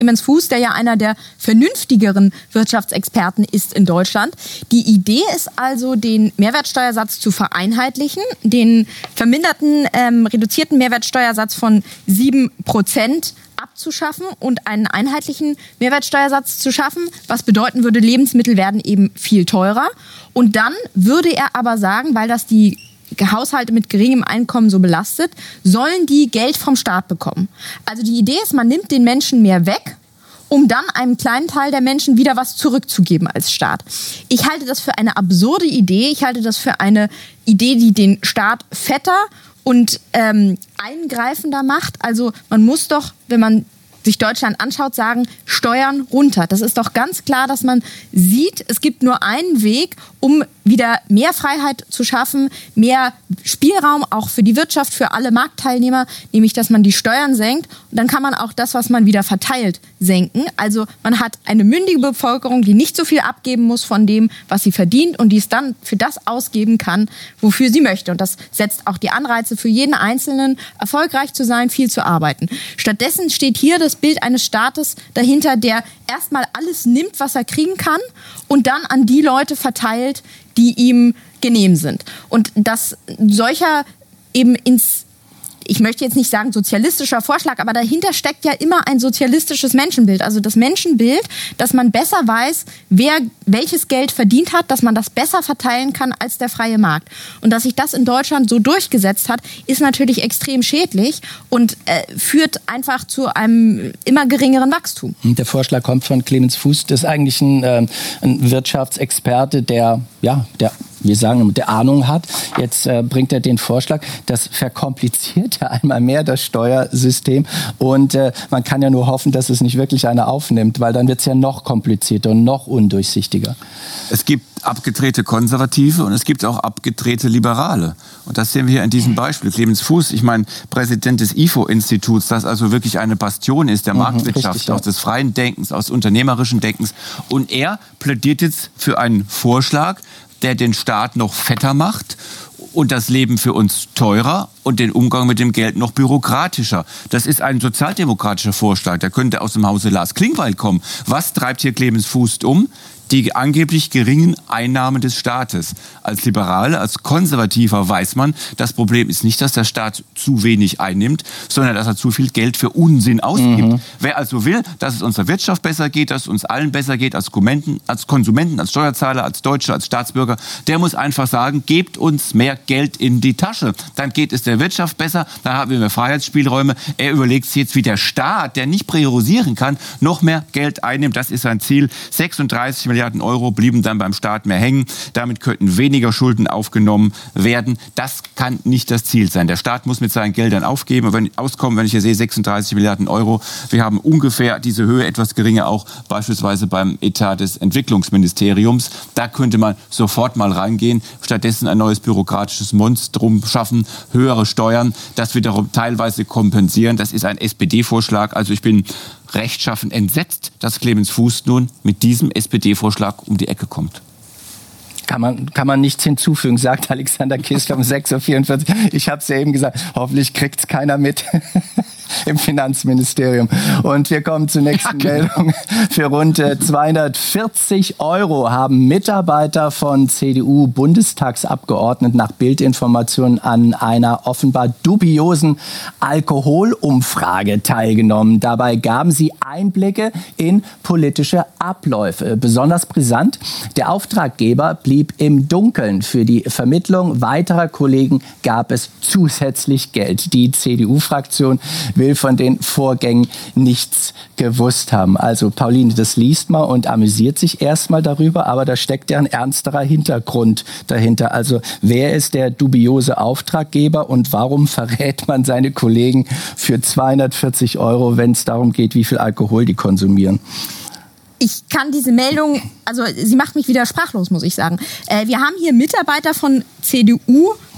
Clemens Fuß, der ja einer der vernünftigeren Wirtschaftsexperten ist in Deutschland. Die Idee ist also, den Mehrwertsteuersatz zu vereinheitlichen, den verminderten, reduzierten Mehrwertsteuersatz von 7% abzuschaffen und einen einheitlichen Mehrwertsteuersatz zu schaffen, was bedeuten würde, Lebensmittel werden eben viel teurer. Und dann würde er aber sagen, weil das die Haushalte mit geringem Einkommen so belastet, sollen die Geld vom Staat bekommen. Also die Idee ist, man nimmt den Menschen mehr weg, um dann einem kleinen Teil der Menschen wieder was zurückzugeben als Staat. Ich halte das für eine absurde Idee. Ich halte das für eine Idee, die den Staat fetter und eingreifender macht. Also man muss doch, wenn man sich Deutschland anschaut, sagen, Steuern runter. Das ist doch ganz klar, dass man sieht, es gibt nur einen Weg, um wieder mehr Freiheit zu schaffen, mehr Spielraum auch für die Wirtschaft, für alle Marktteilnehmer, nämlich, dass man die Steuern senkt. Und dann kann man auch das, was man wieder verteilt, senken. Also man hat eine mündige Bevölkerung, die nicht so viel abgeben muss von dem, was sie verdient und die es dann für das ausgeben kann, wofür sie möchte. Und das setzt auch die Anreize für jeden Einzelnen, erfolgreich zu sein, viel zu arbeiten. Stattdessen steht hier das Bild eines Staates dahinter, der erstmal alles nimmt, was er kriegen kann und dann an die Leute verteilt, die ihm genehm sind. Und dass solcher eben ich möchte jetzt nicht sagen sozialistischer Vorschlag, aber dahinter steckt ja immer ein sozialistisches Menschenbild. Also das Menschenbild, dass man besser weiß, wer welches Geld verdient hat, dass man das besser verteilen kann als der freie Markt. Und dass sich das in Deutschland so durchgesetzt hat, ist natürlich extrem schädlich und führt einfach zu einem immer geringeren Wachstum. Der Vorschlag kommt von Clemens Fuß, das ist eigentlich ein Wirtschaftsexperte, der Ahnung hat. Jetzt bringt er den Vorschlag, das verkompliziert ja einmal mehr das Steuersystem und man kann ja nur hoffen, dass es nicht wirklich einer aufnimmt, weil dann wird es ja noch komplizierter und noch undurchsichtiger. Es gibt abgedrehte Konservative und es gibt auch abgedrehte Liberale. Und das sehen wir hier in diesem Beispiel. Clemens Fuß, ich meine, Präsident des IFO-Instituts, das also wirklich eine Bastion ist der Marktwirtschaft, richtig, auch des freien Denkens, aus unternehmerischen Denkens. Und er plädiert jetzt für einen Vorschlag, der den Staat noch fetter macht und das Leben für uns teurer und den Umgang mit dem Geld noch bürokratischer. Das ist ein sozialdemokratischer Vorschlag, der könnte aus dem Hause Lars Klingbeil kommen. Was treibt hier Clemens Fuß um? Die angeblich geringen Einnahmen des Staates. Als Liberale, als Konservativer weiß man, das Problem ist nicht, dass der Staat zu wenig einnimmt, sondern dass er zu viel Geld für Unsinn ausgibt. Wer also will, dass es unserer Wirtschaft besser geht, dass es uns allen besser geht, als Konsumenten, als Steuerzahler, als Deutsche, als Staatsbürger, der muss einfach sagen, gebt uns mehr Geld in die Tasche. Dann geht es der Wirtschaft besser, dann haben wir mehr Freiheitsspielräume. Er überlegt sich jetzt, wie der Staat, der nicht priorisieren kann, noch mehr Geld einnimmt. Das ist sein Ziel. 36 Milliarden Euro blieben dann beim Staat mehr hängen. Damit könnten weniger Schulden aufgenommen werden. Das kann nicht das Ziel sein. Der Staat muss mit seinen Geldern auskommen. Wenn ich hier sehe, 36 Milliarden Euro. Wir haben ungefähr diese Höhe, etwas geringer auch beispielsweise beim Etat des Entwicklungsministeriums. Da könnte man sofort mal reingehen. Stattdessen ein neues bürokratisches Monstrum schaffen, höhere Steuern, das wiederum teilweise kompensieren. Das ist ein SPD-Vorschlag. Also ich bin rechtschaffen entsetzt, dass Clemens Fuß nun mit diesem SPD-Vorschlag um die Ecke kommt. Kann man nichts hinzufügen, sagt Alexander Kistler um 6.44 Uhr. Ich habe es ja eben gesagt, hoffentlich kriegt es keiner mit im Finanzministerium. Und wir kommen zur nächsten Meldung. Für rund 240 € haben Mitarbeiter von CDU-Bundestagsabgeordneten nach Bildinformationen an einer offenbar dubiosen Alkoholumfrage teilgenommen. Dabei gaben sie Einblicke in politische Abläufe. Besonders brisant, der Auftraggeber blieb im Dunkeln. Für die Vermittlung weiterer Kollegen gab es zusätzlich Geld. Die CDU-Fraktion will von den Vorgängen nichts gewusst haben. Also Pauline, das liest man und amüsiert sich erstmal darüber, aber da steckt ja ein ernsterer Hintergrund dahinter. Also wer ist der dubiose Auftraggeber und warum verrät man seine Kollegen für 240 €, wenn es darum geht, wie viel Alkohol die konsumieren? Ich kann diese Meldung, also sie macht mich wieder sprachlos, muss ich sagen. Wir haben hier Mitarbeiter von CDU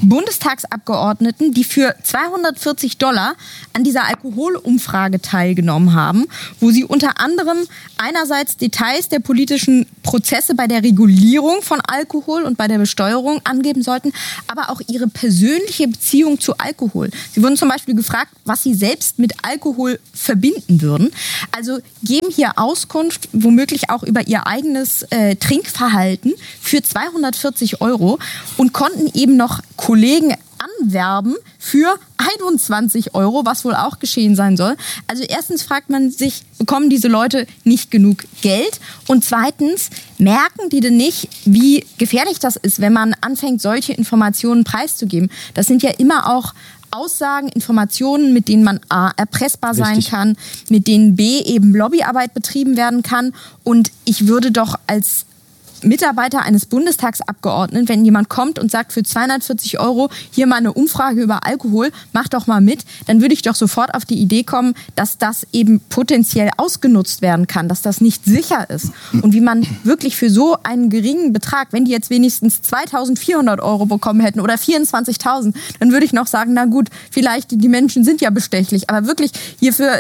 Bundestagsabgeordneten, die für $240 an dieser Alkoholumfrage teilgenommen haben, wo sie unter anderem einerseits Details der politischen Prozesse bei der Regulierung von Alkohol und bei der Besteuerung angeben sollten, aber auch ihre persönliche Beziehung zu Alkohol. Sie wurden zum Beispiel gefragt, was sie selbst mit Alkohol verbinden würden. Also geben hier Auskunft, womöglich auch über ihr eigenes Trinkverhalten für €240 und konnten eben noch Kollegen anwerben für €21, was wohl auch geschehen sein soll. Also erstens fragt man sich, bekommen diese Leute nicht genug Geld? Und zweitens, merken die denn nicht, wie gefährlich das ist, wenn man anfängt, solche Informationen preiszugeben? Das sind ja immer auch Aussagen, Informationen, mit denen man A, erpressbar sein kann, mit denen B, eben Lobbyarbeit betrieben werden kann. Und ich würde doch als Mitarbeiter eines Bundestagsabgeordneten, wenn jemand kommt und sagt, für €240 hier mal eine Umfrage über Alkohol, mach doch mal mit, dann würde ich doch sofort auf die Idee kommen, dass das eben potenziell ausgenutzt werden kann, dass das nicht sicher ist. Und wie man wirklich für so einen geringen Betrag, wenn die jetzt wenigstens €2.400 bekommen hätten oder 24.000, dann würde ich noch sagen, na gut, vielleicht die Menschen sind ja bestechlich, aber wirklich hier für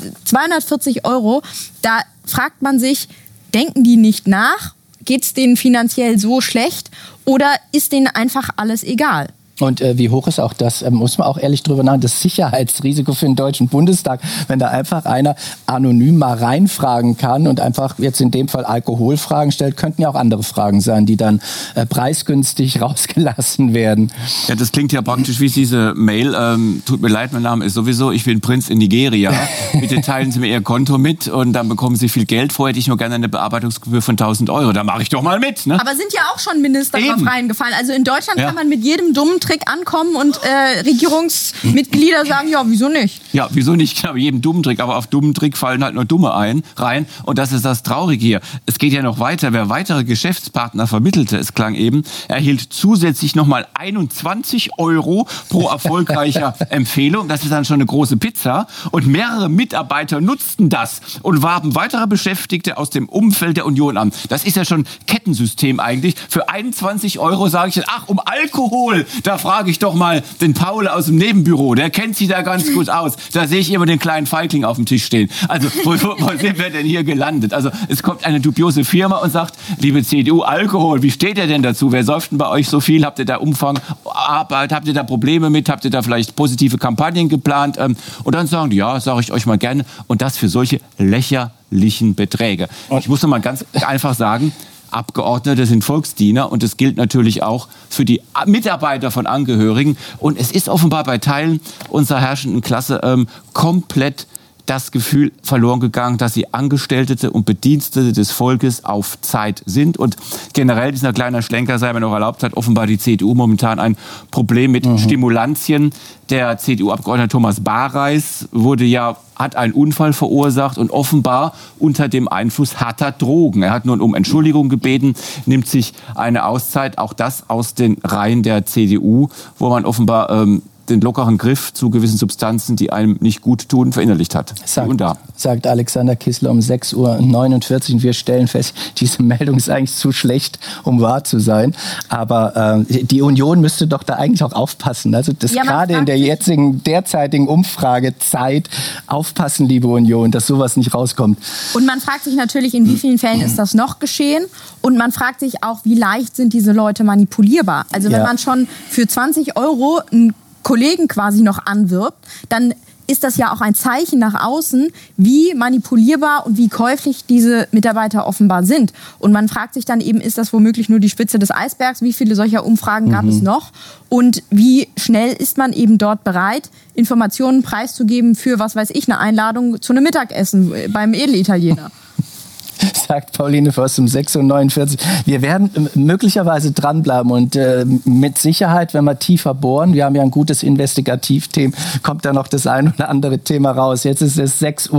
€240, da fragt man sich, denken die nicht nach? Geht es denen finanziell so schlecht oder ist denen einfach alles egal? Und wie hoch ist auch das, muss man auch ehrlich drüber nachdenken, das Sicherheitsrisiko für den Deutschen Bundestag, wenn da einfach einer anonym mal reinfragen kann und einfach jetzt in dem Fall Alkoholfragen stellt, könnten ja auch andere Fragen sein, die dann preisgünstig rausgelassen werden. Ja, das klingt ja praktisch wie diese Mail, tut mir leid, mein Name ist sowieso, ich bin Prinz in Nigeria, bitte teilen Sie mir Ihr Konto mit und dann bekommen Sie viel Geld, vorher hätte ich nur gerne eine Bearbeitungsgebühr von €1.000, da mache ich doch mal mit. Ne? Aber sind ja auch schon Minister drauf reingefallen, also in Deutschland kann man mit jedem dummen Trick ankommen und Regierungsmitglieder sagen, ja, wieso nicht? Ja, wieso nicht? Genau, jedem dummen Trick, aber auf dummen Trick fallen halt nur Dumme rein und das ist das Traurige hier. Es geht ja noch weiter, wer weitere Geschäftspartner vermittelte, es klang eben, erhielt zusätzlich nochmal €21 pro erfolgreicher Empfehlung, das ist dann schon eine große Pizza und mehrere Mitarbeiter nutzten das und warben weitere Beschäftigte aus dem Umfeld der Union an. Das ist ja schon Kettensystem eigentlich. Für €21 sage ich, ach, um Alkohol, da frage ich doch mal den Paul aus dem Nebenbüro, der kennt sich da ganz gut aus. Da sehe ich immer den kleinen Feigling auf dem Tisch stehen. Also, wo sind wir denn hier gelandet? Also, es kommt eine dubiose Firma und sagt, liebe CDU, Alkohol, wie steht ihr denn dazu? Wer säuft denn bei euch so viel? Habt ihr da Umfangarbeit? Habt ihr da Probleme mit? Habt ihr da vielleicht positive Kampagnen geplant? Und dann sagen die, ja, sage ich euch mal gerne. Und das für solche lächerlichen Beträge. Ich muss noch mal ganz einfach sagen, Abgeordnete sind Volksdiener und das gilt natürlich auch für die Mitarbeiter von Angehörigen. Und es ist offenbar bei Teilen unserer herrschenden Klasse komplett das Gefühl verloren gegangen, dass sie Angestellte und Bedienstete des Volkes auf Zeit sind. Und generell, dieser kleiner Schlenker sei mir noch erlaubt, hat offenbar die CDU momentan ein Problem mit Stimulantien. Der CDU-Abgeordnete Thomas Bareis hat einen Unfall verursacht und offenbar unter dem Einfluss harter Drogen. Er hat nun um Entschuldigung gebeten, nimmt sich eine Auszeit, auch das aus den Reihen der CDU, wo man offenbar den lockeren Griff zu gewissen Substanzen, die einem nicht gut tun, verinnerlicht hat. Sagt Alexander Kissler um 6:49 Uhr. Und wir stellen fest, diese Meldung ist eigentlich zu schlecht, um wahr zu sein. Aber die Union müsste doch da eigentlich auch aufpassen. Also das gerade in der derzeitigen Umfragezeit aufpassen, liebe Union, dass sowas nicht rauskommt. Und man fragt sich natürlich, in wie vielen Fällen ist das noch geschehen? Und man fragt sich auch, wie leicht sind diese Leute manipulierbar? Also wenn man schon für €20 einen Kollegen quasi noch anwirbt, dann ist das ja auch ein Zeichen nach außen, wie manipulierbar und wie käuflich diese Mitarbeiter offenbar sind. Und man fragt sich dann eben, ist das womöglich nur die Spitze des Eisbergs? Wie viele solcher Umfragen gab es noch? Und wie schnell ist man eben dort bereit, Informationen preiszugeben für, was weiß ich, eine Einladung zu einem Mittagessen beim Edelitaliener? Sagt Pauline Voss um 6:49 Uhr. Wir werden möglicherweise dranbleiben und mit Sicherheit, wenn wir tiefer bohren, wir haben ja ein gutes Investigativteam, kommt da noch das ein oder andere Thema raus. Jetzt ist es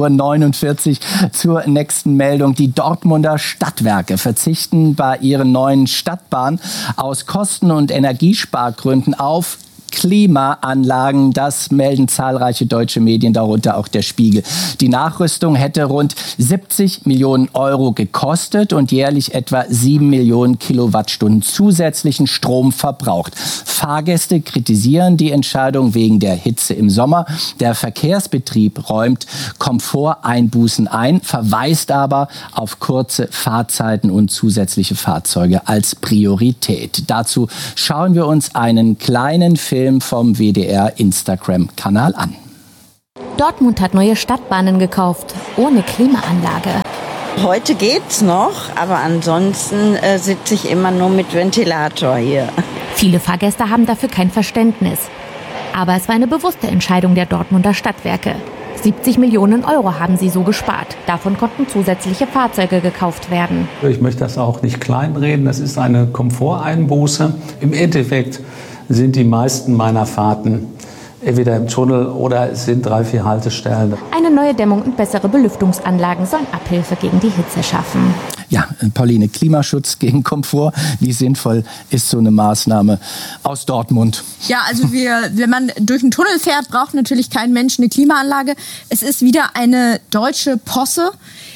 6:49 Uhr zur nächsten Meldung. Die Dortmunder Stadtwerke verzichten bei ihren neuen Stadtbahn aus Kosten- und Energiespargründen auf Klimaanlagen. Das melden zahlreiche deutsche Medien, darunter auch der Spiegel. Die Nachrüstung hätte rund 70 Millionen Euro gekostet und jährlich etwa 7 Millionen Kilowattstunden zusätzlichen Strom verbraucht. Fahrgäste kritisieren die Entscheidung wegen der Hitze im Sommer. Der Verkehrsbetrieb räumt Komforteinbußen ein, verweist aber auf kurze Fahrzeiten und zusätzliche Fahrzeuge als Priorität. Dazu schauen wir uns einen kleinen Film vom WDR Instagram-Kanal an. Dortmund hat neue Stadtbahnen gekauft, ohne Klimaanlage. Heute geht's noch, aber ansonsten sitze ich immer nur mit Ventilator hier. Viele Fahrgäste haben dafür kein Verständnis. Aber es war eine bewusste Entscheidung der Dortmunder Stadtwerke. 70 Millionen Euro haben sie so gespart. Davon konnten zusätzliche Fahrzeuge gekauft werden. Ich möchte das auch nicht kleinreden. Das ist eine Komforteinbuße. Im Endeffekt sind die meisten meiner Fahrten entweder im Tunnel oder es sind 3-4 Haltestellen. Eine neue Dämmung und bessere Belüftungsanlagen sollen Abhilfe gegen die Hitze schaffen. Ja, Pauline, Klimaschutz gegen Komfort. Wie sinnvoll ist so eine Maßnahme aus Dortmund? Ja, also wenn man durch einen Tunnel fährt, braucht natürlich kein Mensch eine Klimaanlage. Es ist wieder eine deutsche Posse.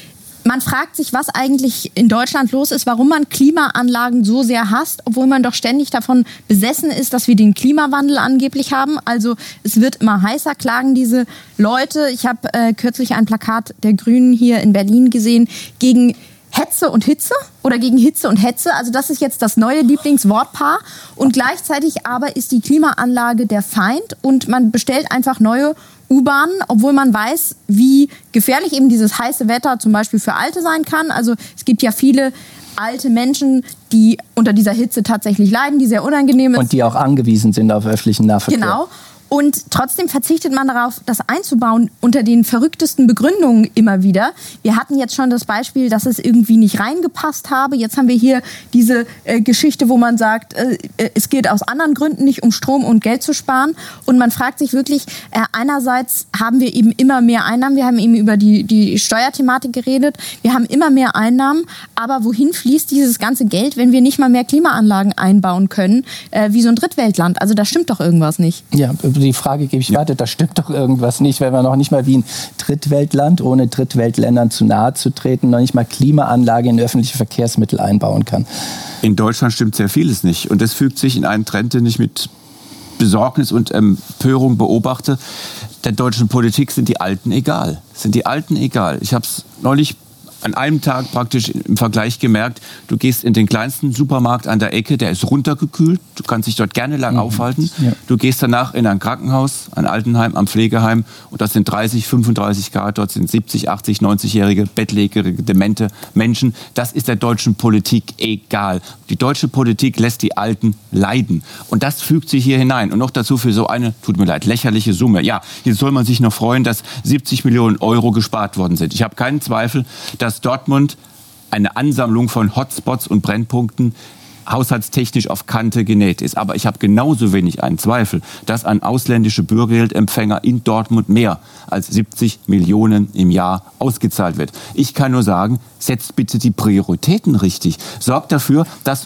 Man fragt sich, was eigentlich in Deutschland los ist, warum man Klimaanlagen so sehr hasst, obwohl man doch ständig davon besessen ist, dass wir den Klimawandel angeblich haben. Also es wird immer heißer, klagen diese Leute. Ich habe kürzlich ein Plakat der Grünen hier in Berlin gesehen gegen Hetze und Hitze oder gegen Hitze und Hetze. Also das ist jetzt das neue Lieblingswortpaar. Und gleichzeitig aber ist die Klimaanlage der Feind und man bestellt einfach neue U-Bahnen, obwohl man weiß, wie gefährlich eben dieses heiße Wetter zum Beispiel für Alte sein kann. Also es gibt ja viele alte Menschen, die unter dieser Hitze tatsächlich leiden, die sehr unangenehm ist. Und die auch angewiesen sind auf öffentlichen Nahverkehr. Genau. Und trotzdem verzichtet man darauf, das einzubauen unter den verrücktesten Begründungen immer wieder. Wir hatten jetzt schon das Beispiel, dass es irgendwie nicht reingepasst habe. Jetzt haben wir hier diese Geschichte, wo man sagt, es geht aus anderen Gründen nicht, um Strom und Geld zu sparen. Und man fragt sich wirklich, einerseits haben wir eben immer mehr Einnahmen. Wir haben eben über die Steuerthematik geredet. Wir haben immer mehr Einnahmen. Aber wohin fließt dieses ganze Geld, wenn wir nicht mal mehr Klimaanlagen einbauen können, wie so ein Drittweltland? Also da stimmt doch irgendwas nicht. Ja, die Frage gebe ich weiter, da stimmt doch irgendwas nicht, wenn man noch nicht mal wie ein Drittweltland, ohne Drittweltländern zu nahe zu treten, noch nicht mal Klimaanlage in öffentliche Verkehrsmittel einbauen kann. In Deutschland stimmt sehr vieles nicht. Und das fügt sich in einen Trend, den ich mit Besorgnis und Empörung beobachte. Der deutschen Politik sind die Alten egal. Sind die Alten egal. Ich habe es neulich an einem Tag praktisch im Vergleich gemerkt, du gehst in den kleinsten Supermarkt an der Ecke, der ist runtergekühlt, du kannst dich dort gerne lang aufhalten. Ja. Du gehst danach in ein Krankenhaus, ein Altenheim, ein Pflegeheim und das sind 30, 35 Grad, dort sind 70, 80, 90-jährige, bettlägerige, demente Menschen. Das ist der deutschen Politik egal. Die deutsche Politik lässt die Alten leiden und das fügt sich hier hinein und noch dazu für so eine, tut mir leid, lächerliche Summe. Ja, jetzt soll man sich noch freuen, dass 70 Millionen Euro gespart worden sind. Ich habe keinen Zweifel, dass Dortmund eine Ansammlung von Hotspots und Brennpunkten haushaltstechnisch auf Kante genäht ist. Aber ich habe genauso wenig einen Zweifel, dass an ausländische Bürgergeldempfänger in Dortmund mehr als 70 Millionen im Jahr ausgezahlt wird. Ich kann nur sagen, setzt bitte die Prioritäten richtig. Sorgt dafür, dass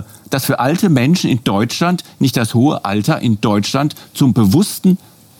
für alte Menschen in Deutschland nicht das hohe Alter in Deutschland zum bewussten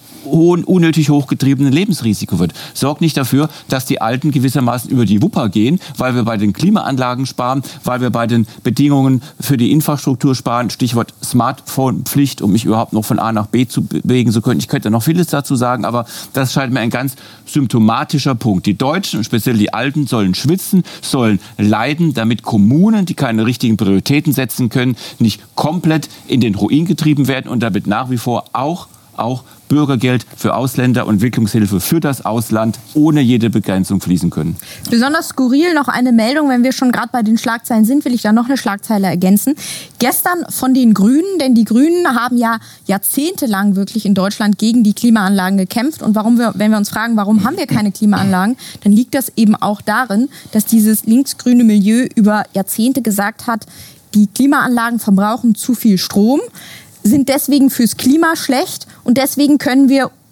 unnötig hochgetriebenen Lebensrisiko wird. Sorgt nicht dafür, dass die Alten gewissermaßen über die Wupper gehen, weil wir bei den Klimaanlagen sparen, weil wir bei den Bedingungen für die Infrastruktur sparen, Stichwort Smartphone-Pflicht, um mich überhaupt noch von A nach B zu bewegen zu können. Ich könnte noch vieles dazu sagen, aber das scheint mir ein ganz symptomatischer Punkt. Die Deutschen, speziell die Alten, sollen schwitzen, sollen leiden, damit Kommunen, die keine richtigen Prioritäten setzen können, nicht komplett in den Ruin getrieben werden und damit nach wie vor auch Bürgergeld für Ausländer und Entwicklungshilfe für das Ausland ohne jede Begrenzung fließen können. Besonders skurril noch eine Meldung, wenn wir schon gerade bei den Schlagzeilen sind, will ich da noch eine Schlagzeile ergänzen. Gestern von den Grünen, denn die Grünen haben ja jahrzehntelang wirklich in Deutschland gegen die Klimaanlagen gekämpft. Und wenn wir uns fragen, warum haben wir keine Klimaanlagen, dann liegt das eben auch darin, dass dieses linksgrüne Milieu über Jahrzehnte gesagt hat, die Klimaanlagen verbrauchen zu viel Strom, sind deswegen fürs Klima schlecht und deswegen können wir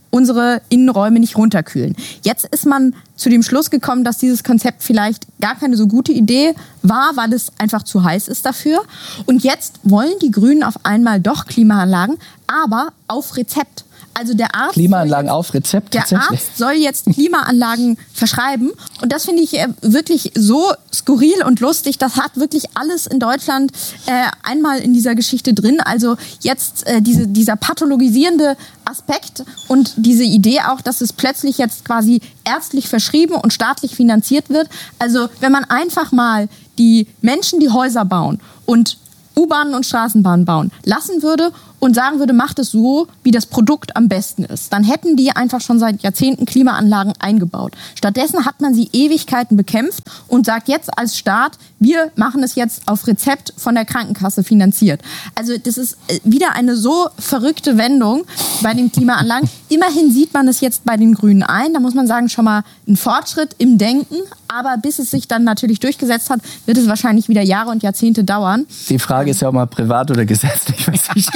unsere Innenräume nicht runterkühlen. Jetzt ist man zu dem Schluss gekommen, dass dieses Konzept vielleicht gar keine so gute Idee war, weil es einfach zu heiß ist dafür. Und jetzt wollen die Grünen auf einmal doch Klimaanlagen, aber auf Rezept. Also der Arzt Klimaanlagen auf Rezept tatsächlich. Der Arzt soll jetzt Klimaanlagen verschreiben. Und das finde ich wirklich so skurril und lustig. Das hat wirklich alles in Deutschland einmal in dieser Geschichte drin. Also jetzt dieser pathologisierende Aspekt und diese Idee auch, dass es plötzlich jetzt quasi ärztlich verschrieben und staatlich finanziert wird. Also wenn man einfach mal die Menschen, die Häuser bauen und U-Bahnen und Straßenbahnen bauen lassen würde und sagen würde, macht es so, wie das Produkt am besten ist, dann hätten die einfach schon seit Jahrzehnten Klimaanlagen eingebaut. Stattdessen hat man sie Ewigkeiten bekämpft und sagt jetzt als Staat, wir machen es jetzt auf Rezept von der Krankenkasse finanziert. Also das ist wieder eine so verrückte Wendung bei den Klimaanlagen. Immerhin sieht man es jetzt bei den Grünen ein. Da muss man sagen, schon mal ein Fortschritt im Denken. Aber bis es sich dann natürlich durchgesetzt hat, wird es wahrscheinlich wieder Jahre und Jahrzehnte dauern. Die Frage ist ja auch mal privat oder gesetzlich, was ich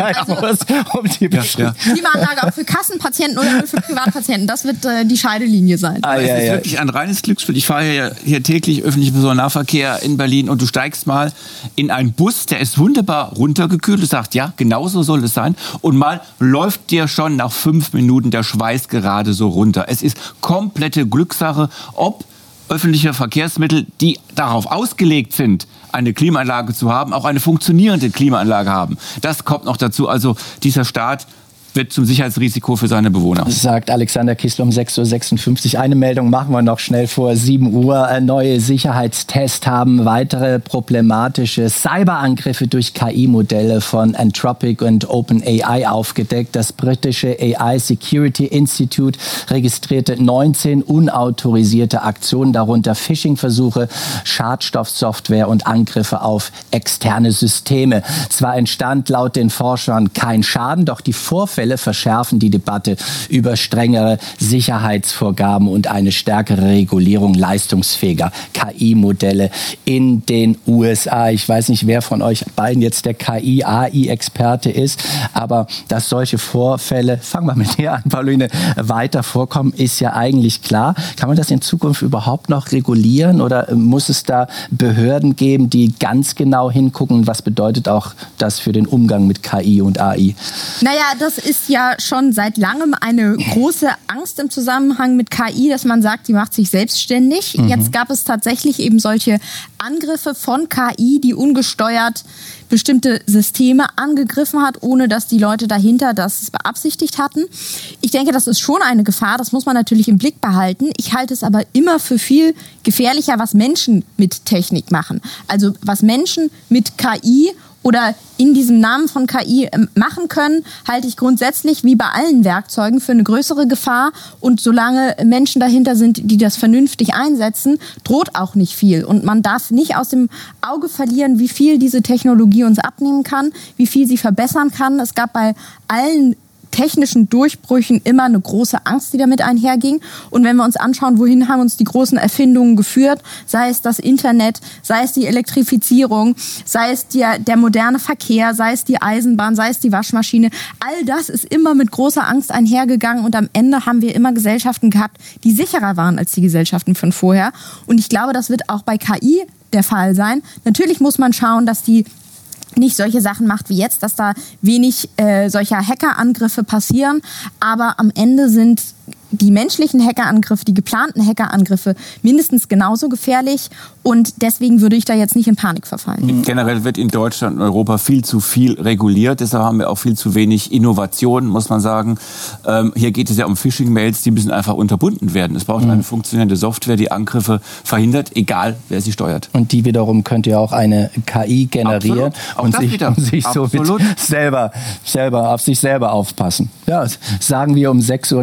Klimaanlage auch für Kassenpatienten oder nur für Privatpatienten, das wird die Scheidelinie sein. Es ist wirklich ein reines Glücksspiel. Ich fahre hier täglich öffentlichen Personennahverkehr in Berlin und du steigst mal in einen Bus, der ist wunderbar runtergekühlt. Du sagst, ja, genau so soll es sein. Und mal läuft dir schon nach 5 Minuten der Schweiß gerade so runter. Es ist komplette Glückssache, ob öffentliche Verkehrsmittel, die darauf ausgelegt sind, eine Klimaanlage zu haben, auch eine funktionierende Klimaanlage haben. Das kommt noch dazu. Also dieser Staat wird zum Sicherheitsrisiko für seine Bewohner. Sagt Alexander Kissel um 6.56 Uhr. Eine Meldung machen wir noch schnell vor 7 Uhr. Neue Sicherheitstests haben weitere problematische Cyberangriffe durch KI-Modelle von Anthropic und OpenAI aufgedeckt. Das britische AI Security Institute registrierte 19 unautorisierte Aktionen, darunter Phishing-Versuche, Schadstoffsoftware und Angriffe auf externe Systeme. Zwar entstand laut den Forschern kein Schaden, doch die Vorfälle verschärfen die Debatte über strengere Sicherheitsvorgaben und eine stärkere Regulierung leistungsfähiger KI-Modelle in den USA. Ich weiß nicht, wer von euch beiden jetzt der KI-AI-Experte ist, aber dass solche Vorfälle, fangen wir mit dir an, Pauline, weiter vorkommen, ist ja eigentlich klar. Kann man das in Zukunft überhaupt noch regulieren oder muss es da Behörden geben, die ganz genau hingucken? Was bedeutet auch das für den Umgang mit KI und AI? Naja, das ist ja schon seit langem eine große Angst im Zusammenhang mit KI, dass man sagt, die macht sich selbstständig. Jetzt gab es tatsächlich eben solche Angriffe von KI, die ungesteuert bestimmte Systeme angegriffen hat, ohne dass die Leute dahinter das beabsichtigt hatten. Ich denke, das ist schon eine Gefahr, das muss man natürlich im Blick behalten. Ich halte es aber immer für viel gefährlicher, was Menschen mit Technik machen. Also was Menschen mit KI oder in diesem Namen von KI machen können, halte ich grundsätzlich wie bei allen Werkzeugen für eine größere Gefahr. Und solange Menschen dahinter sind, die das vernünftig einsetzen, droht auch nicht viel. Und man darf nicht aus dem Auge verlieren, wie viel diese Technologie uns abnehmen kann, wie viel sie verbessern kann. Es gab bei allen technischen Durchbrüchen immer eine große Angst, die damit einherging. Und wenn wir uns anschauen, wohin haben uns die großen Erfindungen geführt, sei es das Internet, sei es die Elektrifizierung, sei es der moderne Verkehr, sei es die Eisenbahn, sei es die Waschmaschine, all das ist immer mit großer Angst einhergegangen und am Ende haben wir immer Gesellschaften gehabt, die sicherer waren als die Gesellschaften von vorher. Und ich glaube, das wird auch bei KI der Fall sein. Natürlich muss man schauen, dass die nicht solche Sachen macht wie jetzt, dass da wenig solcher Hackerangriffe passieren. Aber am Ende sind die menschlichen Hackerangriffe, die geplanten Hackerangriffe mindestens genauso gefährlich. Und deswegen würde ich da jetzt nicht in Panik verfallen. Generell wird in Deutschland und Europa viel zu viel reguliert. Deshalb haben wir auch viel zu wenig Innovation, muss man sagen. Hier geht es ja um Phishing-Mails, die müssen einfach unterbunden werden. Es braucht eine funktionierende Software, die Angriffe verhindert, egal wer sie steuert. Und die wiederum könnte ja auch eine KI generieren und sich somit selber auf sich selber aufpassen. Ja, sagen wir um 6.59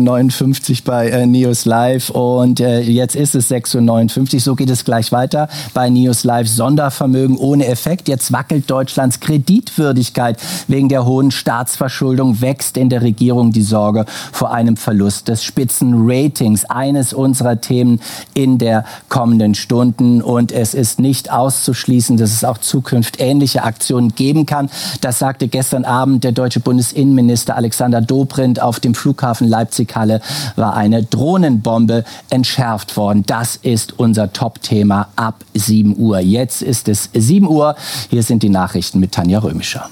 6.59 bei News Live und jetzt ist es 6.59 Uhr. So geht es gleich weiter bei News Live. Sondervermögen ohne Effekt. Jetzt wackelt Deutschlands Kreditwürdigkeit. Wegen der hohen Staatsverschuldung wächst in der Regierung die Sorge vor einem Verlust des Spitzenratings. Eines unserer Themen in der kommenden Stunden. Und es ist nicht auszuschließen, dass es auch zukünftig ähnliche Aktionen geben kann. Das sagte gestern Abend der deutsche Bundesinnenminister Alexander Dobrindt. Auf dem Flughafen Leipzig-Halle war eine Drohnenbombe entschärft worden. Das ist unser Top-Thema ab 7 Uhr. Jetzt ist es 7 Uhr. Hier sind die Nachrichten mit Tanja Römischer.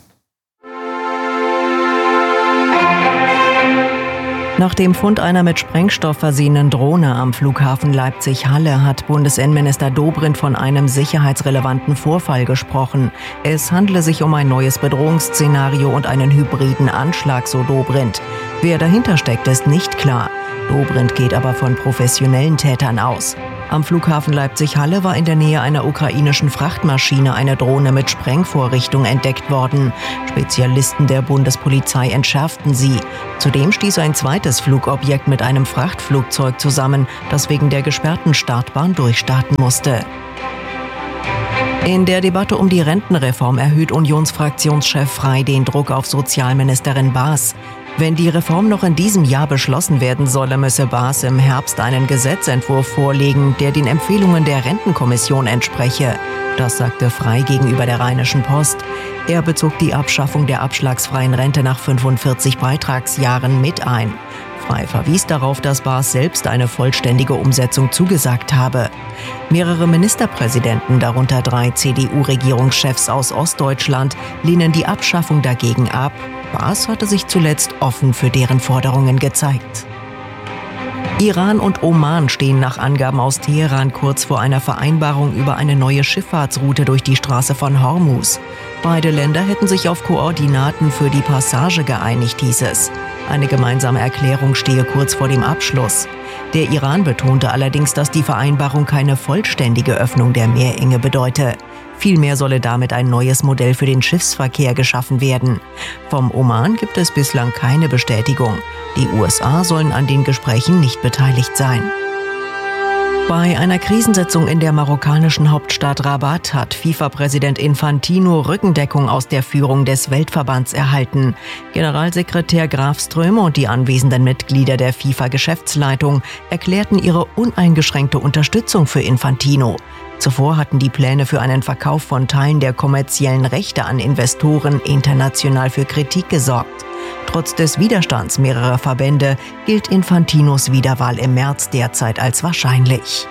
Nach dem Fund einer mit Sprengstoff versehenen Drohne am Flughafen Leipzig-Halle hat Bundesinnenminister Dobrindt von einem sicherheitsrelevanten Vorfall gesprochen. Es handele sich um ein neues Bedrohungsszenario und einen hybriden Anschlag, so Dobrindt. Wer dahinter steckt, ist nicht klar. Dobrindt geht aber von professionellen Tätern aus. Am Flughafen Leipzig-Halle war in der Nähe einer ukrainischen Frachtmaschine eine Drohne mit Sprengvorrichtung entdeckt worden. Spezialisten der Bundespolizei entschärften sie. Zudem stieß ein zweites Flugobjekt mit einem Frachtflugzeug zusammen, das wegen der gesperrten Startbahn durchstarten musste. In der Debatte um die Rentenreform erhöht Unionsfraktionschef Frey den Druck auf Sozialministerin Baas. Wenn die Reform noch in diesem Jahr beschlossen werden solle, müsse Baas im Herbst einen Gesetzentwurf vorlegen, der den Empfehlungen der Rentenkommission entspreche. Das sagte Frey gegenüber der Rheinischen Post. Er bezog die Abschaffung der abschlagsfreien Rente nach 45 Beitragsjahren mit ein. Frey verwies darauf, dass Baas selbst eine vollständige Umsetzung zugesagt habe. Mehrere Ministerpräsidenten, darunter 3 CDU-Regierungschefs aus Ostdeutschland, lehnen die Abschaffung dagegen ab. Baas hatte sich zuletzt offen für deren Forderungen gezeigt. Iran und Oman stehen nach Angaben aus Teheran kurz vor einer Vereinbarung über eine neue Schifffahrtsroute durch die Straße von Hormuz. Beide Länder hätten sich auf Koordinaten für die Passage geeinigt, hieß es. Eine gemeinsame Erklärung stehe kurz vor dem Abschluss. Der Iran betonte allerdings, dass die Vereinbarung keine vollständige Öffnung der Meerenge bedeute. Vielmehr solle damit ein neues Modell für den Schiffsverkehr geschaffen werden. Vom Oman gibt es bislang keine Bestätigung. Die USA sollen an den Gesprächen nicht beteiligt sein. Bei einer Krisensitzung in der marokkanischen Hauptstadt Rabat hat FIFA-Präsident Infantino Rückendeckung aus der Führung des Weltverbands erhalten. Generalsekretär Graf Ströme und die anwesenden Mitglieder der FIFA-Geschäftsleitung erklärten ihre uneingeschränkte Unterstützung für Infantino. Zuvor hatten die Pläne für einen Verkauf von Teilen der kommerziellen Rechte an Investoren international für Kritik gesorgt. Trotz des Widerstands mehrerer Verbände gilt Infantinos Wiederwahl im März derzeit als wahrscheinlich.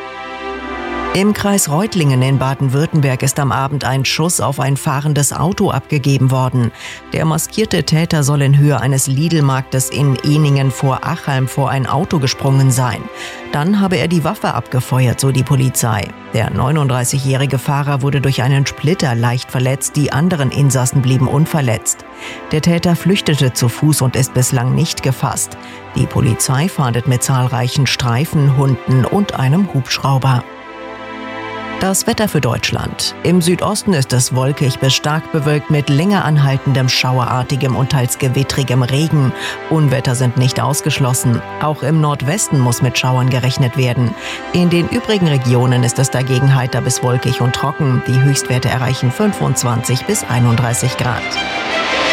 Im Kreis Reutlingen in Baden-Württemberg ist am Abend ein Schuss auf ein fahrendes Auto abgegeben worden. Der maskierte Täter soll in Höhe eines Lidl-Marktes in Ehningen vor Achalm vor ein Auto gesprungen sein. Dann habe er die Waffe abgefeuert, so die Polizei. Der 39-jährige Fahrer wurde durch einen Splitter leicht verletzt, die anderen Insassen blieben unverletzt. Der Täter flüchtete zu Fuß und ist bislang nicht gefasst. Die Polizei fahndet mit zahlreichen Streifenhunden und einem Hubschrauber. Das Wetter für Deutschland. Im Südosten ist es wolkig bis stark bewölkt mit länger anhaltendem schauerartigem und teils gewittrigem Regen. Unwetter sind nicht ausgeschlossen. Auch im Nordwesten muss mit Schauern gerechnet werden. In den übrigen Regionen ist es dagegen heiter bis wolkig und trocken. Die Höchstwerte erreichen 25 bis 31 Grad.